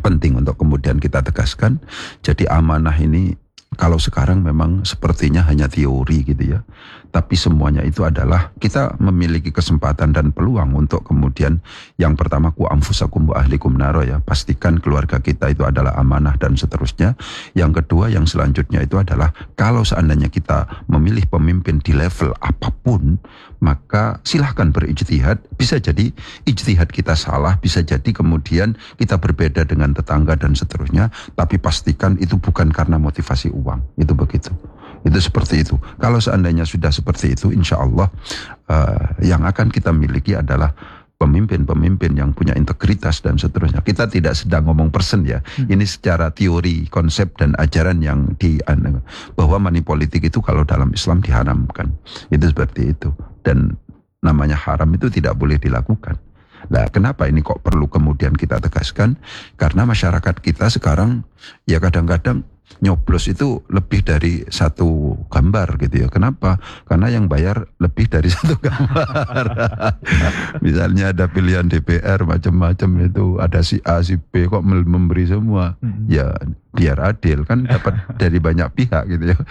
penting untuk kemudian kita tegaskan. Jadi amanah ini kalau sekarang memang sepertinya hanya teori gitu ya. Tapi semuanya itu adalah kita memiliki kesempatan dan peluang untuk kemudian yang pertama ku anfusakum wa ahlikum naro ya. Pastikan keluarga kita itu adalah amanah dan seterusnya. Yang kedua yang selanjutnya itu adalah kalau seandainya kita memilih pemimpin di level apapun, maka silahkan berijtihad. Bisa jadi ijtihad kita salah, bisa jadi kemudian kita berbeda dengan tetangga dan seterusnya. Tapi pastikan itu bukan karena motivasi uang. Itu begitu. Itu seperti itu. Kalau seandainya sudah seperti itu, insya Allah yang akan kita miliki adalah pemimpin-pemimpin yang punya integritas dan seterusnya. Kita tidak sedang ngomong persen ya. Ini secara teori, konsep dan ajaran yang bahwa money politik itu kalau dalam Islam diharamkan. Itu seperti itu. Dan namanya haram itu tidak boleh dilakukan. Nah, kenapa ini kok perlu kemudian kita tegaskan? Karena masyarakat kita sekarang ya kadang-kadang nyoblos itu lebih dari satu gambar gitu ya. Kenapa? Karena yang bayar lebih dari satu gambar. Misalnya ada pilihan DPR macam-macam itu, ada si A, si B kok memberi semua. Ya biar adil kan dapat dari banyak pihak gitu ya.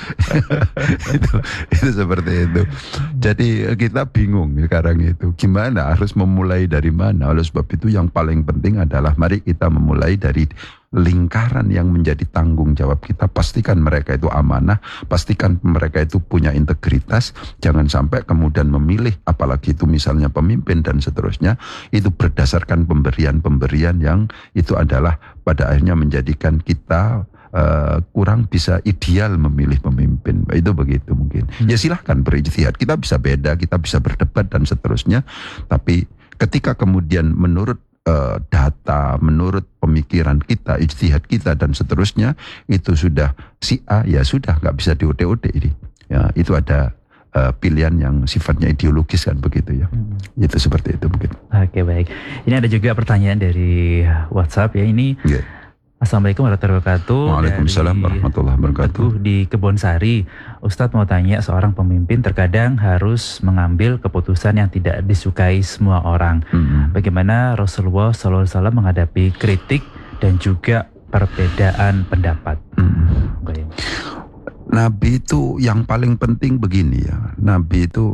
itu seperti itu. Jadi kita bingung sekarang itu. Gimana harus memulai dari mana? Oleh sebab itu yang paling penting adalah mari kita memulai dari lingkaran yang menjadi tanggung jawab kita. Pastikan mereka itu amanah, pastikan mereka itu punya integritas. Jangan sampai kemudian memilih, apalagi itu misalnya pemimpin dan seterusnya, itu berdasarkan pemberian-pemberian yang itu adalah pada akhirnya menjadikan kita kurang bisa ideal memilih pemimpin. Itu begitu mungkin. Ya silahkan berijtihad, kita bisa beda, kita bisa berdebat dan seterusnya. Tapi ketika kemudian menurut data, menurut pemikiran kita, ijtihad kita dan seterusnya, itu sudah si A, ya sudah nggak bisa diode-ode ini. Ya, itu ada pilihan yang sifatnya ideologis kan begitu ya. Itu seperti itu mungkin. Oke, baik. Ini ada juga pertanyaan dari WhatsApp ya ini. Assalamualaikum warahmatullahi wabarakatuh. Waalaikumsalam warahmatullahi wabarakatuh. Di Kebonsari, Ustadz mau tanya, seorang pemimpin terkadang harus mengambil keputusan yang tidak disukai semua orang. Bagaimana Rasulullah SAW menghadapi kritik dan juga perbedaan pendapat? Nabi itu yang paling penting begini ya. Nabi itu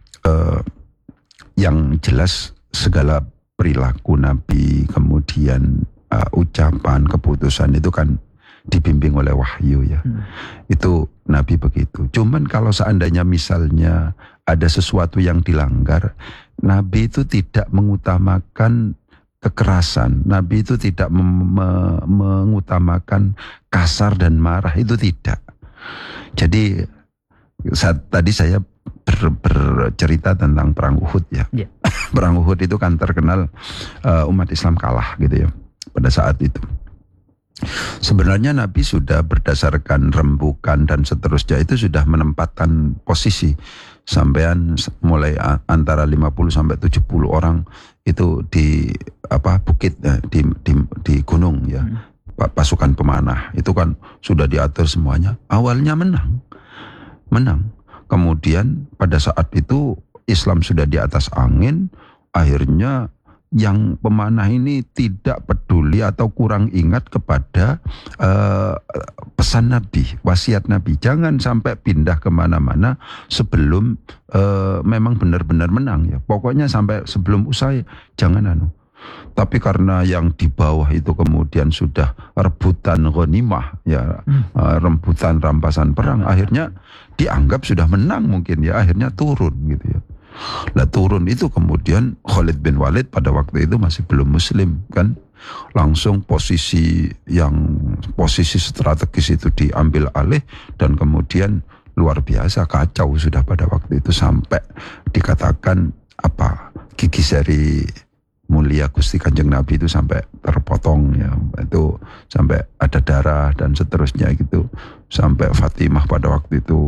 yang jelas segala perilaku Nabi, kemudian ucapan, keputusan itu kan dibimbing oleh wahyu ya. Itu Nabi begitu. Cuman kalau seandainya misalnya ada sesuatu yang dilanggar, Nabi itu tidak mengutamakan kekerasan. Nabi itu tidak mengutamakan kasar dan marah, itu tidak. Jadi tadi saya bercerita tentang perang Uhud ya. Perang Uhud itu kan terkenal umat Islam kalah gitu ya pada saat itu. Sebenarnya Nabi sudah berdasarkan rembukan dan seterusnya itu sudah menempatkan posisi sampean mulai antara 50 sampai 70 orang itu di bukit di gunung ya. Pasukan pemanah itu kan sudah diatur semuanya. Awalnya menang. Kemudian pada saat itu Islam sudah di atas angin, akhirnya yang pemanah ini tidak peduli atau kurang ingat kepada pesan Nabi, wasiat Nabi. Jangan sampai pindah kemana-mana sebelum memang benar-benar menang ya. Pokoknya sampai sebelum usai jangan Tapi karena yang di bawah itu kemudian sudah rebutan ghanimah ya, rebutan rampasan perang, akhirnya dianggap sudah menang mungkin ya, akhirnya turun gitu ya. Lah turun itu kemudian Khalid bin Walid pada waktu itu masih belum muslim kan, langsung posisi strategis itu diambil alih dan kemudian luar biasa kacau sudah pada waktu itu, sampai dikatakan gigi jari mulia Gusti Kanjeng Nabi itu sampai terpotong ya, itu sampai ada darah dan seterusnya gitu, sampai Fatimah pada waktu itu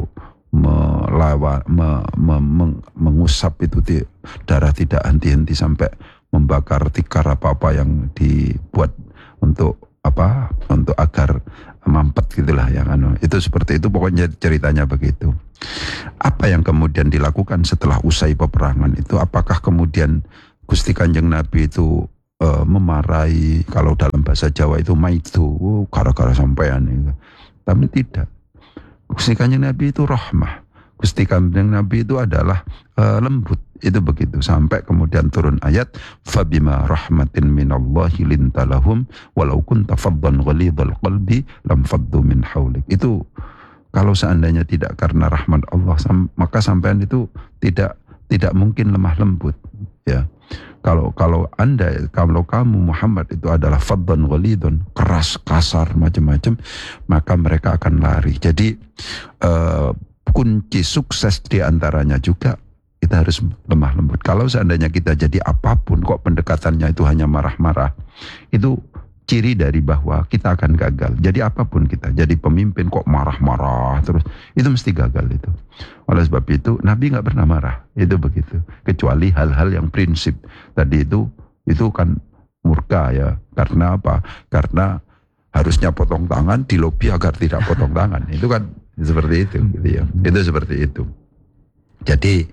mengusap itu darah tidak henti-henti sampai membakar tikar apa-apa yang dibuat untuk agar mampet gitulah yang itu seperti itu, pokoknya ceritanya begitu. Apa yang kemudian dilakukan setelah usai peperangan itu? Apakah kemudian Gusti Kanjeng Nabi itu memarahi, kalau dalam bahasa Jawa itu maitu, gara-gara sampean itu. Tapi tidak. Gusti Kanjeng Nabi itu rahmah. Gusti Kanjeng Nabi itu adalah lembut. Itu begitu. Sampai kemudian turun ayat, fabima rahmatin minallahi lintalahum walau kunta faddan ghalidhal qalbi lam faddu min haulik. Itu kalau seandainya tidak karena rahmat Allah, maka sampean itu tidak mungkin lemah lembut, ya. Kalau kamu Muhammad itu adalah faddan ghalidun, keras, kasar, macam-macam, maka mereka akan lari. Jadi kunci sukses diantaranya juga kita harus lemah lembut. Kalau seandainya kita jadi apapun kok pendekatannya itu hanya marah-marah, itu ciri dari bahwa kita akan gagal. Jadi apapun kita, jadi pemimpin kok marah-marah terus, itu mesti gagal itu. Oleh sebab itu Nabi nggak pernah marah, itu begitu. Kecuali hal-hal yang prinsip tadi itu kan murka, ya. Karena apa? Karena harusnya potong tangan, dilobi agar tidak potong tangan. Itu kan seperti itu, gitu ya. Itu seperti itu. Jadi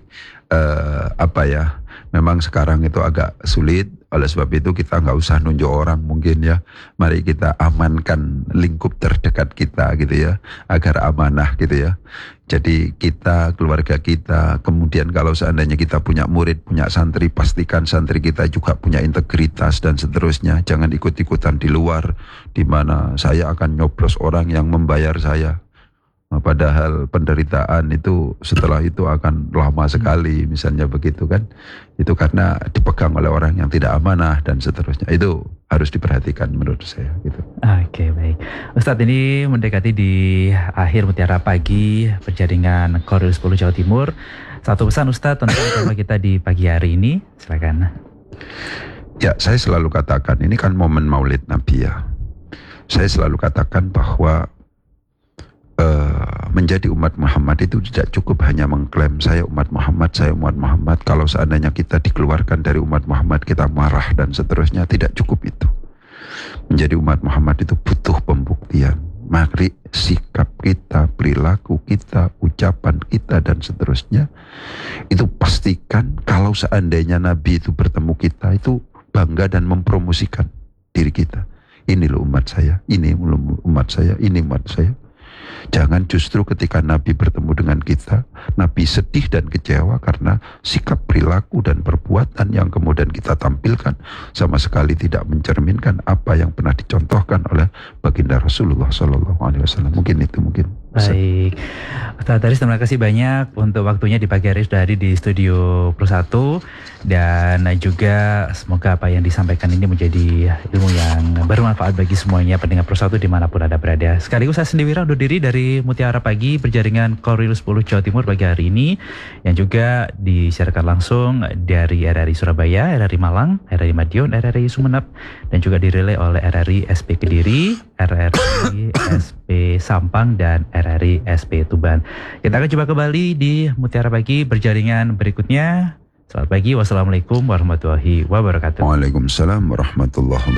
memang sekarang itu agak sulit. Oleh sebab itu kita nggak usah nunjuk orang mungkin, ya. Mari kita amankan lingkup terdekat kita, gitu ya, agar amanah, gitu ya. Jadi kita, keluarga kita, kemudian kalau seandainya kita punya murid, punya santri, pastikan santri kita juga punya integritas dan seterusnya. Jangan ikut-ikutan di luar, di mana saya akan nyoblos orang yang membayar saya. Padahal penderitaan itu setelah itu akan lama sekali, misalnya begitu kan. Itu karena dipegang oleh orang yang tidak amanah dan seterusnya. Itu harus diperhatikan menurut saya, gitu. Oke, baik. Ustadz, ini mendekati di akhir Mutiara Pagi berjaringan Koril 10 Jawa Timur. Satu pesan Ustadz tentang tema kita di pagi hari ini, silakan. Ya, saya selalu katakan, ini kan momen Maulid Nabi, ya. Saya selalu katakan bahwa menjadi umat Muhammad itu tidak cukup hanya mengklaim saya umat Muhammad, saya umat Muhammad. Kalau seandainya kita dikeluarkan dari umat Muhammad, kita marah dan seterusnya, tidak cukup itu. Menjadi umat Muhammad itu butuh pembuktian. Mari sikap kita, perilaku kita, ucapan kita dan seterusnya, itu pastikan kalau seandainya Nabi itu bertemu kita, itu bangga dan mempromosikan diri kita. Ini loh umat saya, ini loh umat saya, ini umat saya. Jangan justru ketika Nabi bertemu dengan kita, Nabi sedih dan kecewa karena sikap, perilaku dan perbuatan yang kemudian kita tampilkan sama sekali tidak mencerminkan apa yang pernah dicontohkan oleh baginda Rasulullah SAW. Mungkin itu, mungkin. Baik, Ustaz Haris, terima kasih banyak untuk waktunya di pagi hari sudah hadir di studio Pro 1, dan juga semoga apa yang disampaikan ini menjadi ilmu yang bermanfaat bagi semuanya pendengar Pro 1 dimanapun Anda berada. Sekaligus saya sendiri undur diri dari Mutiara Pagi berjaringan Koril 10 Jawa Timur pagi hari ini, yang juga disiarkan langsung dari RRI Surabaya, RRI Malang, RRI Madiun, RRI Sumeneb, dan juga dirilai oleh RRI SP Kediri, RRI SP Sampang, dan RRI SP Tuban. Kita akan coba kembali di Mutiara Pagi berjaringan berikutnya. Selamat pagi, wassalamualaikum warahmatullahi wabarakatuh. Waalaikumsalam warahmatullahi wabarakatuh.